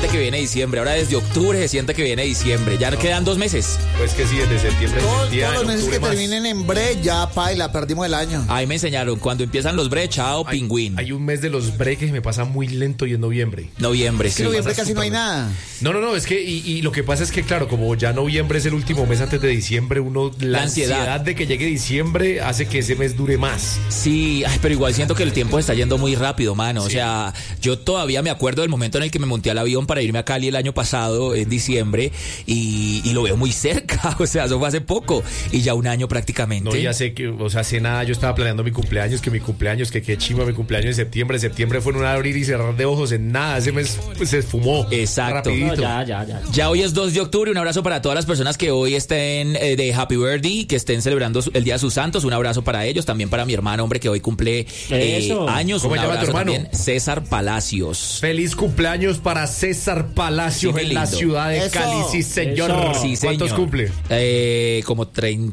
siente que viene diciembre. Ahora desde octubre se siente que viene diciembre. Ya quedan 2 meses. Pues que sí, desde septiembre. Todos los meses que terminen en bre, ya paila, perdimos el año. Ahí me enseñaron, cuando empiezan los bre, chao, pingüín. Hay un mes de los bre que me pasa muy lento y es noviembre. Noviembre, Es que sí. en noviembre casi no hay nada. No, es que, y lo que pasa es que, claro, como ya noviembre es el último mes antes de diciembre, la ansiedad de que llegue diciembre hace que ese mes dure más. Sí, pero igual siento que el tiempo está yendo muy rápido, mano. Sí. O sea, yo todavía me acuerdo del momento en el que me monté al avión para irme a Cali el año pasado, en diciembre, y lo veo muy cerca. O sea, eso fue hace poco, y ya un año prácticamente. No, ya sé que, o sea, hace nada yo estaba planeando mi cumpleaños, que qué chimba mi cumpleaños en septiembre. Septiembre fue en un abrir y cerrar de ojos, en nada, ese mes pues, se esfumó. Exacto. Rapidito. No, Ya hoy es 2 de octubre, un abrazo para todas las personas que hoy estén de Happy Birthday, que estén celebrando el Día de sus Santos, un abrazo para ellos, también para mi hermano, hombre, que hoy cumple años. ¿Cómo un llama tu hermano? También, César Palacios. Feliz cumpleaños para César Palacios, Sí, en la ciudad de Cali, sí señor. Sí, ¿Cuántos señor. cumple? Como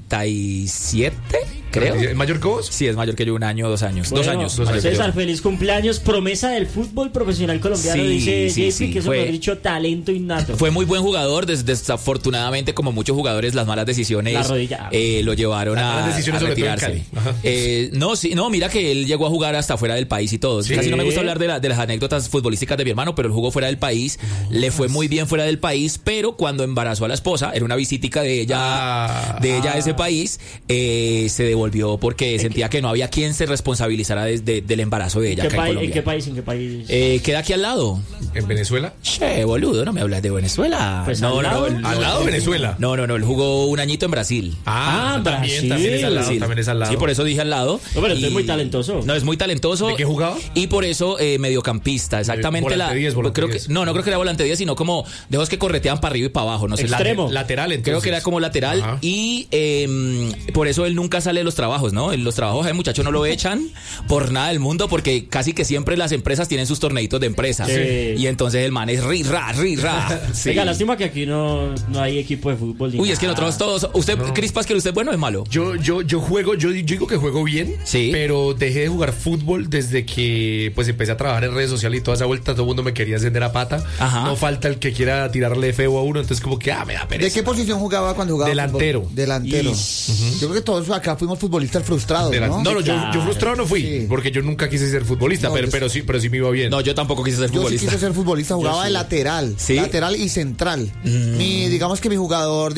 37, creo. ¿Es mayor que vos? Sí, es mayor que yo, 1 año, 2 años. Bueno, 2 años. César, feliz cumpleaños. Promesa del fútbol profesional colombiano, Sí, dice sí, JP, que eso me ha dicho talento innato. Fue muy buen jugador, desafortunadamente, como muchos jugadores, las malas decisiones La rodilla. Lo llevaron a retirarse. No, mira que él llegó a jugar hasta fuera del país y todo. Sí. Casi no me gusta hablar de las anécdotas futbolísticas de mi hermano, pero él jugó fuera del país, le fue muy bien fuera del país, pero cuando embarazó a la esposa, era una visitica de ella a ese país, se devolvió porque sentía que no había quien se responsabilizara del embarazo de ella acá en Colombia. ¿En qué país? Queda aquí al lado. ¿En Venezuela? Che, boludo, no me hablas de Venezuela. Pues no, al lado. ¿Al lado de Venezuela? No, él jugó un añito en Brasil. También es al lado, Sí. también es al lado. Sí, por eso dije al lado. No, pero es muy talentoso. No, es muy talentoso. ¿De qué jugaba? Y por eso mediocampista, exactamente. Volante 10, creo que era volante 10, sino como de esos que corretean para arriba y para abajo, no sé. Extremo. Lateral, entonces. Creo que era como lateral. Ajá. Y por eso él nunca sale de los trabajos, ¿no? En los trabajos el muchacho no lo echan por nada del mundo, porque casi que siempre las empresas tienen sus torneitos de empresa. Sí. Y entonces el man es ri-ra. Sí. Venga, lástima que aquí no hay equipo de fútbol. Uy, es que nosotros todos. Usted, Cris Pasquel, ¿usted es bueno o es malo? Yo digo que juego bien, Sí. pero dejé de jugar fútbol desde que pues empecé a trabajar en redes sociales y toda esa vuelta, todo el mundo me quería encender a pata. Ajá. No falta el que quiera tirarle feo a uno, entonces como que me da pereza. ¿De qué posición jugaba cuando jugaba Delantero. fútbol? Delantero. Yo creo que todos acá fuimos futbolistas frustrados, ¿no? No, yo frustrado no fui, Sí. porque yo nunca quise ser futbolista, No, pero sí me iba bien. No, yo tampoco quise ser Yo sí futbolista. quise ser futbolista, jugaba de lateral, ¿Sí? lateral y central. Digamos que mi jugador,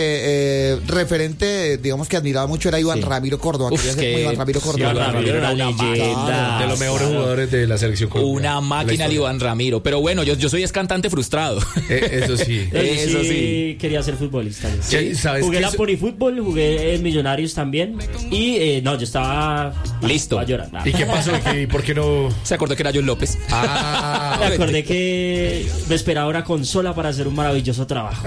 referente, digamos que admiraba mucho era Iván Ramiro Córdoba. Uf, Quería ser que- como Iván Ramiro Córdoba. Iván Ramiro era una leyenda. De los mejores jugadores de la selección colombiana. Una máquina de Iván Ramiro. Pero bueno, yo soy cantante frustrado. Eso sí. Eso sí. Quería ser futbolista. Sí, ¿sabes Jugué qué? la Porifútbol, jugué en Millonarios también. Y yo estaba Listo. a llorar. ¿Y qué pasó? ¿Y por qué no? Se acordó que era John López. Me acordé que me esperaba una consola para hacer un maravilloso trabajo.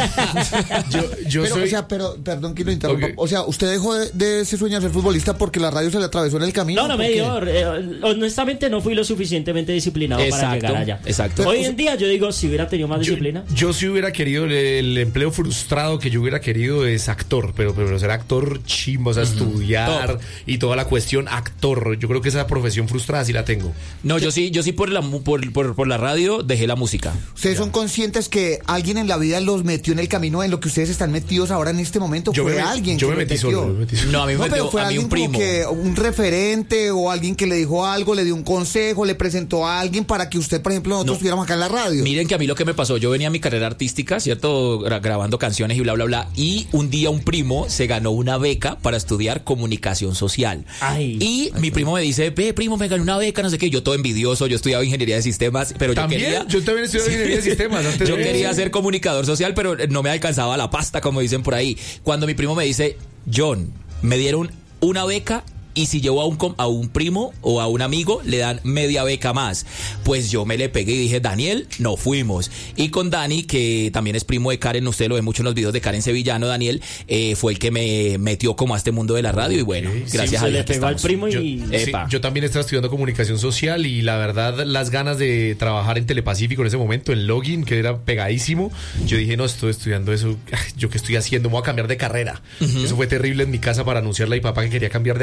Yo Pero, soy... o sea, pero que lo interrumpa. Ok. O sea, ¿usted dejó de ese sueño de ser futbolista porque la radio se le atravesó en el camino? No, no me ¿Por qué? dio. Honestamente no fui lo suficientemente disciplinado para llegar allá. Exacto. Hoy en día yo digo, si hubiera tenido más disciplina. Yo sí hubiera querido, el empleo frustrado que yo hubiera querido es actor, pero ser actor chimbo, o sea, estudiar y toda la cuestión actor. Yo creo que esa profesión frustrada sí la tengo. No, yo sí por la radio dejé la música. ¿Ustedes son conscientes que alguien en la vida los metió en el camino en lo que ustedes están metidos ahora en este momento? Yo ¿Fue me alguien yo que me los metí metió? solo. No, a mí me No, pero metió fue a mí alguien un primo. como que un referente o alguien que le dijo algo, le dio un consejo, le presentó a alguien para que usted, por ejemplo, nosotros estuviéramos acá en la radio. Miren que a mí lo que me pasó, yo venía a mi carrera artística, ¿cierto? Grabando canciones y bla, bla, bla. Y un día un primo se ganó una beca para estudiar comunicación social. Y mi primo me dice, primo, me gané una beca, no sé qué. Yo todo envidioso, yo estudiaba ingeniería de sistemas, pero ¿También? Yo también estudié ingeniería de sistemas. Antes yo de- quería ser comunicador social, pero no me alcanzaba la pasta, como dicen por ahí. Cuando mi primo me dice, John, me dieron una beca y si llevo a un primo o a un amigo le dan media beca más. Pues yo me le pegué y dije, Daniel, no fuimos. Y con Dani, que también es primo de Karen, usted lo ve mucho en los videos de Karen Sevillano, Daniel, fue el que me metió como a este mundo de la radio y bueno, gracias a Se Dios le aquí pegó al estamos. primo y... Yo también estaba estudiando comunicación social y la verdad las ganas de trabajar en Telepacífico en ese momento, en Login, que era pegadísimo, yo dije, no, estoy estudiando eso, yo qué estoy haciendo, me voy a cambiar de carrera. Eso fue terrible en mi casa para anunciarle a mi papá que quería cambiar de carrera,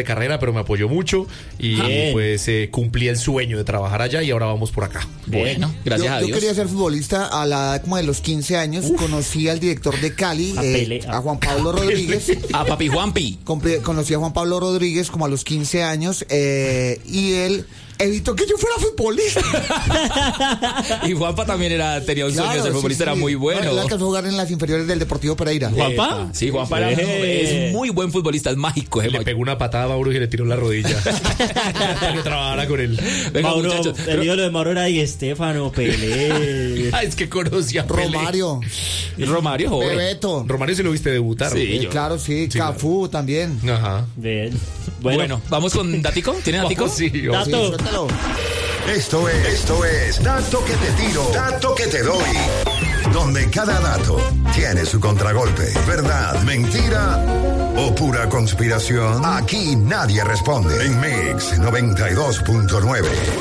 pero me apoyó mucho y pues cumplí el sueño de trabajar allá y ahora vamos por acá. Bueno, gracias a Dios. Yo quería ser futbolista a la edad como de los 15 años. Conocí al director de Cali, a Juan Pablo Rodríguez. A Papi Juanpi. Conocí a Juan Pablo Rodríguez como a los 15 años y él evitó que yo fuera futbolista. Y Juanpa también tenía un sueño de ser futbolista, era muy bueno. Él alcanzó a jugar en las inferiores del Deportivo Pereira. ¿Juanpa? Sí, Juanpa es muy buen futbolista, es mágico. Le pegó una patada a Mauro y le tiró la rodilla. Para que trabajara con él. Venga, Mauro, muchachos, el ídolo de Mauro era Di Stéfano, Pelé. Es que conocía a Pelé. Romario, joven. Bebeto. Romario se lo viste debutar. Sí, Claro, sí. Cafú también. Ajá. Bien. Bueno, vamos con Datico. ¿Tiene Datico? Sí, Dato. Sí, suéltalo. Esto es Dato que te tiro, Dato que te doy. Donde cada dato tiene su contragolpe. ¿Verdad, mentira o pura conspiración? Aquí nadie responde. En Mix 92.9.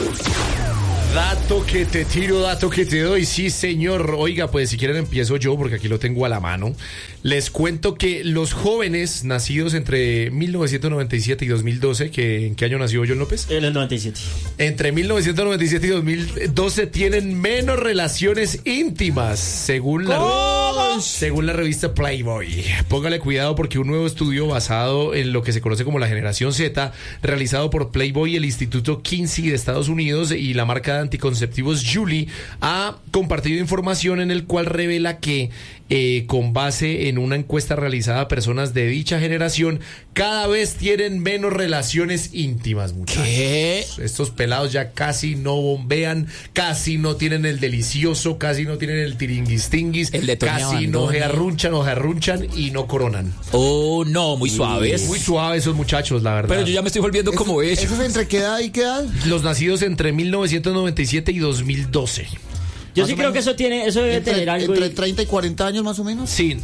Dato que te tiro, dato que te doy. Sí, señor. Oiga, pues si quieren empiezo yo porque aquí lo tengo a la mano. Les cuento que los jóvenes nacidos entre 1997 y 2012, ¿en qué año nació John López? En el 97. Entre 1997 y 2012 tienen menos relaciones íntimas, según la revista Playboy. Póngale cuidado porque un nuevo estudio basado en lo que se conoce como la generación Z, realizado por Playboy, el Instituto Kinsey de Estados Unidos y la marca de anticonceptivos Julie, ha compartido información en el cual revela que con base en una encuesta realizada a personas de dicha generación, cada vez tienen menos relaciones íntimas, muchachos. ¿Qué? Estos pelados ya casi no bombean, casi no tienen el delicioso, casi no tienen el tiringuistinguis, El de Toña casi no Abandone. jarrunchan y no coronan. Oh, no, muy suaves. Muy suaves esos muchachos, la verdad. Pero yo ya me estoy volviendo como ellos. ¿Eso es entre qué edad y qué edad? Los nacidos entre 1997 y 2012. Yo Más sí o creo menos. que eso debe tener algo. Entre 30 y 40 años más o menos. Sí,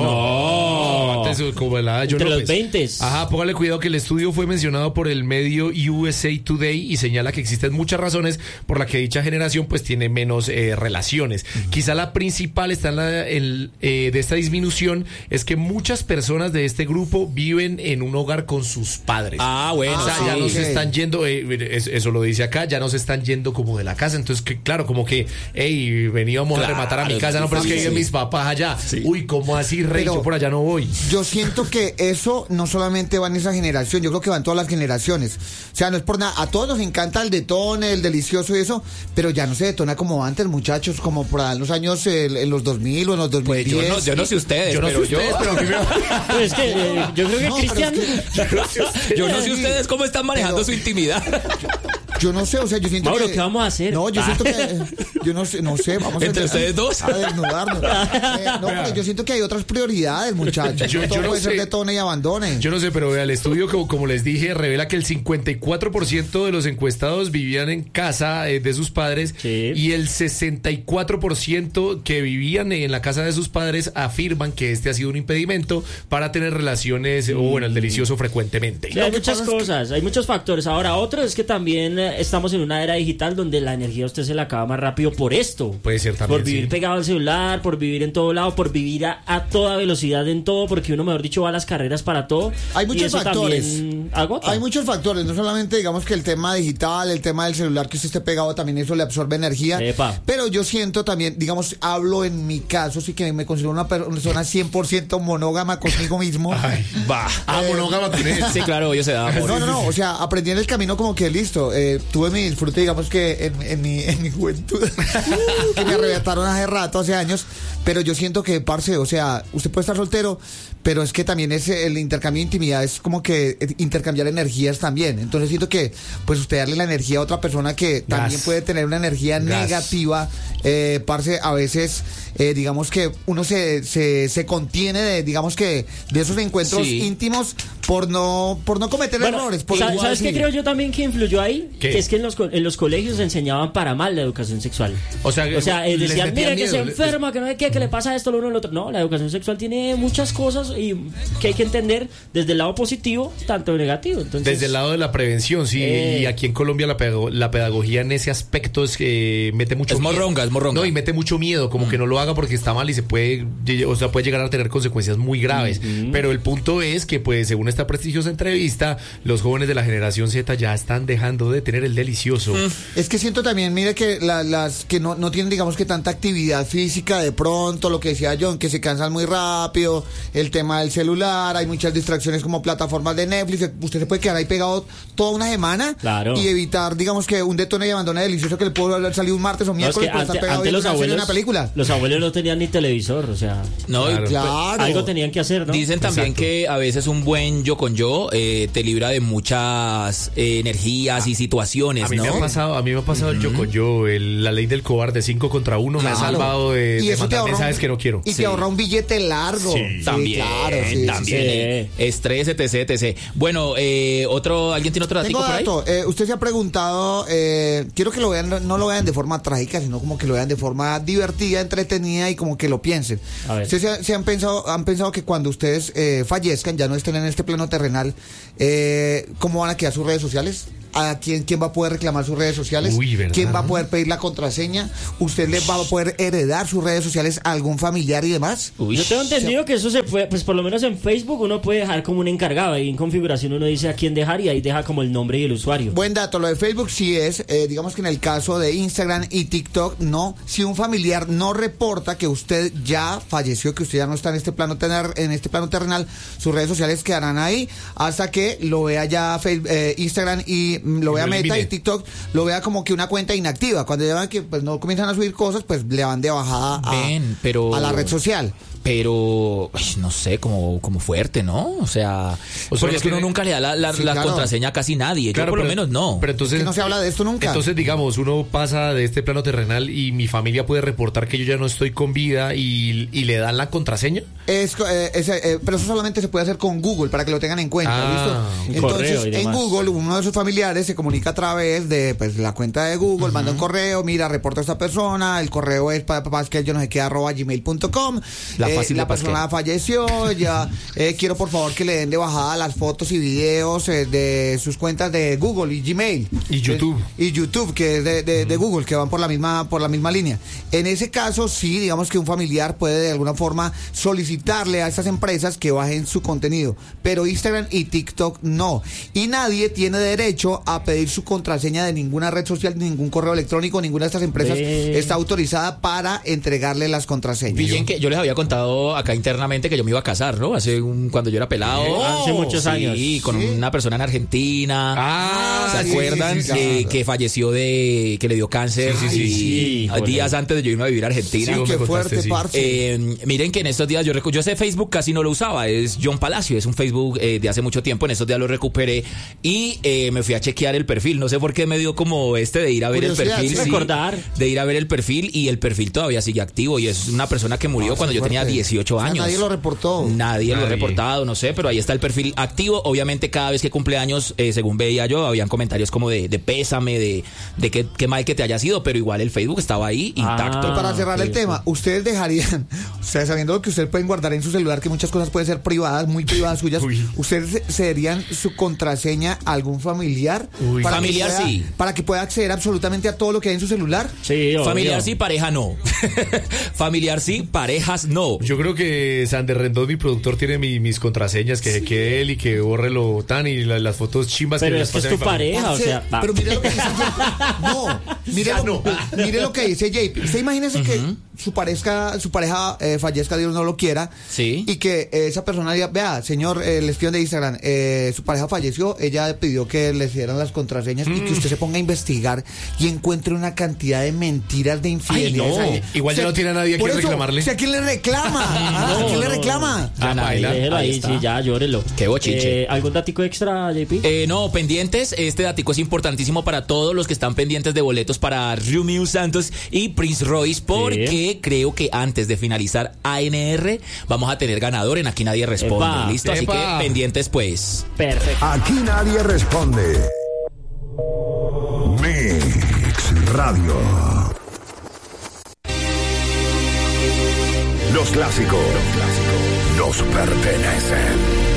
no. Antes, como la de John Entre los López. 20s. Ajá, póngale cuidado que el estudio fue mencionado por el medio USA Today y señala que existen muchas razones por las que dicha generación pues tiene menos relaciones. Quizá la principal está de esta disminución es que muchas personas de este grupo viven en un hogar con sus padres. Ah, bueno, O sea, sí. ya no se Ok. están yendo, eso lo dice acá, ya no se están yendo como de la casa. Entonces, claro, como que, hey, veníamos a Claro, rematar a mi casa, no, pero es que sí. viven mis papás allá. Sí. Uy, ¿cómo así, rey? Pero- Yo por allá no voy. Yo siento que eso no solamente va en esa generación, yo creo que va en todas las generaciones. O sea, no es por nada. A todos nos encanta el detone, el delicioso y eso, pero ya no se detona como antes, muchachos, como por ahí en los años, en los 2000 o en los Pues 2010. yo no sé ustedes, Yo no pero sé ustedes, pero a mí me... Pues es que yo creo que No, pero Cristian. es yo no sé ustedes cómo están manejando Pero- su intimidad. Yo no sé, o sea, yo siento Mauro, que... ¿qué vamos a hacer? No, yo siento que... Yo no sé, vamos ¿Entre a... ustedes dos? A desnudarnos. No, pero yo siento que hay otras prioridades, muchachos. Yo No todo no puede sé. ser detone y abandone. Yo no sé, pero vea, el estudio, como les dije, revela que el 54% de los encuestados vivían en casa de sus padres Sí. y el 64% que vivían en la casa de sus padres afirman que este ha sido un impedimento para tener relaciones o, bueno, el delicioso frecuentemente. Sí, hay Lo que muchas pasa es que- cosas, hay muchos factores. Ahora, otro es que también estamos en una era digital donde la energía a usted se le acaba más rápido por esto. Puede ser también, Por vivir sí. pegado al celular, por vivir en todo lado, por vivir a toda velocidad en todo, porque uno, mejor dicho, va a las carreras para todo. Hay y muchos eso factores. también agota. Hay muchos factores, no solamente digamos que el tema digital, el tema del celular que usted esté pegado, también eso le absorbe energía. Epa. Pero yo siento también, digamos, hablo en mi caso, sí que me considero una persona 100% monógama conmigo mismo. Ay, va. Monógama tenés. Sí, claro, yo se da amor. No, o sea, aprendí en el camino como que listo, tuve mi disfrute, digamos que en mi juventud, que me arrebataron hace años, pero yo siento que, parce, o sea, usted puede estar soltero, pero es que también es el intercambio de intimidad, es como que intercambiar energías también, entonces siento que, pues usted darle la energía a otra persona que también puede tener una energía negativa, parce, a veces, digamos que uno se contiene de, digamos que, de esos encuentros Sí. íntimos por no cometer Bueno, errores. Por ¿sabes, igual, ¿sabes qué sí. creo yo también que influyó ahí? ¿Qué? Que es que en los colegios enseñaban para mal la educación sexual. O sea, les decían, metían mira que se miedo, enferma, que no sé qué, que le pasa esto, lo uno, lo otro. No, la educación sexual tiene muchas cosas y que hay que entender desde el lado positivo, tanto negativo. Entonces, Desde el lado de la prevención, sí, y aquí en Colombia la pedagogía en ese aspecto es que mete mucho Es miedo. morronga, es morronga. No, y mete mucho miedo, como que no lo haga haga porque está mal y puede llegar a tener consecuencias muy graves. Pero el punto es que, pues, según esta prestigiosa entrevista, los jóvenes de la generación Z ya están dejando de tener el delicioso. Es que siento también, mire, que las que no tienen, digamos, que tanta actividad física, de pronto, lo que decía John, que se cansan muy rápido, el tema del celular, hay muchas distracciones como plataformas de Netflix, usted se puede quedar ahí pegado toda una semana y evitar, digamos, que un detone y abandone delicioso que le pudo haber salido un martes o miércoles por estar pegado viendo una película. Los abuelos no tenían ni televisor, o sea, claro. Algo tenían que hacer, ¿no? Dicen también que a veces un buen yo con yo te libra de muchas energías y situaciones, a mí me ha pasado el yo con yo, la ley del cobarde 5 contra 1 me ha salvado de mandar mensajes que no quiero. Y te ahorra un billete largo. También, también. Estrés, etc. Bueno, ¿alguien tiene otro dato por ahí? Usted se ha preguntado, quiero que lo vean, no lo vean de forma trágica, sino como que lo vean de forma divertida, entretenida y como que lo piensen. Ustedes han pensado que cuando ustedes fallezcan, ya no estén en este plano terrenal, ¿cómo van a quedar sus redes sociales? ¿A quién va a poder reclamar sus redes sociales? ¿Quién va a poder pedir la contraseña? ¿Usted le va a poder heredar sus redes sociales a algún familiar y demás? Yo tengo entendido que eso se puede, pues por lo menos en Facebook uno puede dejar como un encargado, ahí en configuración uno dice a quién dejar y ahí deja como el nombre y el usuario. Buen dato, lo de Facebook sí es, digamos que en el caso de Instagram y TikTok no. Si un familiar no reporta que usted ya falleció, que usted ya no está en este plano terrenal, sus redes sociales quedarán ahí hasta que lo vea ya Instagram y lo vea Meta y TikTok, lo vea como que una cuenta inactiva. Cuando ya ven que pues no comienzan a subir cosas, pues le van de bajada a la red social. Pero, no sé, como fuerte, ¿no? O sea, porque es que uno nunca le da la contraseña a casi nadie. Yo por lo menos no. Pero entonces, que no se habla de esto nunca. Entonces, digamos, uno pasa de este plano terrenal y mi familia puede reportar que yo ya no estoy con vida y le dan la contraseña. Pero eso solamente se puede hacer con Google, para que lo tengan en cuenta, ¿listo? Entonces, en Google, uno de sus familiares se comunica a través de la cuenta de Google, manda un correo, mira, reporta a esta persona, el correo es pasquel@gmail.com. La persona falleció, ya quiero por favor que le den de bajada las fotos y videos de sus cuentas de Google y Gmail. Y YouTube. Y YouTube, que es de Google, que van por la misma línea. En ese caso, sí, digamos que un familiar puede de alguna forma solicitarle a estas empresas que bajen su contenido, pero Instagram y TikTok no. Y nadie tiene derecho a pedir su contraseña de ninguna red social, ningún correo electrónico, ninguna de estas empresas está autorizada para entregarle las contraseñas. Fíjense que yo les había contado acá internamente que yo me iba a casar, ¿no? Cuando yo era pelado. Hace muchos años. Sí, con una persona en Argentina. ¿Se acuerdan? Que falleció que le dio cáncer. Sí, días antes de yo irme a vivir a Argentina. Sí, qué fuerte, parce. Miren que en estos días yo ese Facebook casi no lo usaba. Es John Palacio, es un Facebook de hace mucho tiempo. En estos días lo recuperé y me fui a chequear el perfil. No sé por qué me dio como de ir a ver el perfil. De ir a ver el perfil y el perfil todavía sigue activo y es una persona que murió cuando yo tenía 18 años. Nadie lo reportó. Nadie lo ha reportado, no sé, pero ahí está el perfil activo. Obviamente cada vez que cumple años, según veía yo, habían comentarios como de pésame, de qué mal que te haya sido, pero igual el Facebook estaba ahí intacto. Para cerrar el tema, ¿ustedes dejarían, o sea, sabiendo que ustedes pueden guardar en su celular que muchas cosas pueden ser privadas, muy privadas suyas, ¿ustedes cederían su contraseña a algún familiar? Familiar sí. Para que pueda acceder absolutamente a todo lo que hay en su celular. Sí, familiar sí, pareja no. Familiar sí, parejas no. Yo creo que Sander Rendón, mi productor, tiene mis contraseñas, que quede él y que borre lo tan y las fotos chimbas. Pero que es que es tu pareja, o sea. Pero mire lo que dice mire lo que dice JP. Usted imagínese que su pareja fallezca, Dios no lo quiera, y que esa persona diga, vea, señor, el espión de Instagram, su pareja falleció, ella pidió que le dieran las contraseñas y que usted se ponga a investigar y encuentre una cantidad de mentiras, de infidelidades. Igual ya no tiene a nadie a quien reclamarle. ¿A quién le reclama? ¿A quién le reclama? Déjelo ahí, sí, ya, llórelo. Qué bochinche. ¿Algún datico extra, JP? No, pendientes. Este datico es importantísimo para todos los que están pendientes de boletos para Romeo Santos y Prince Royce, porque creo que antes de finalizar ANR vamos a tener ganador en Aquí Nadie Responde. ¿Listo? Así que pendientes, pues. Perfecto. Aquí Nadie Responde. Mix Radio. Los clásicos nos pertenecen.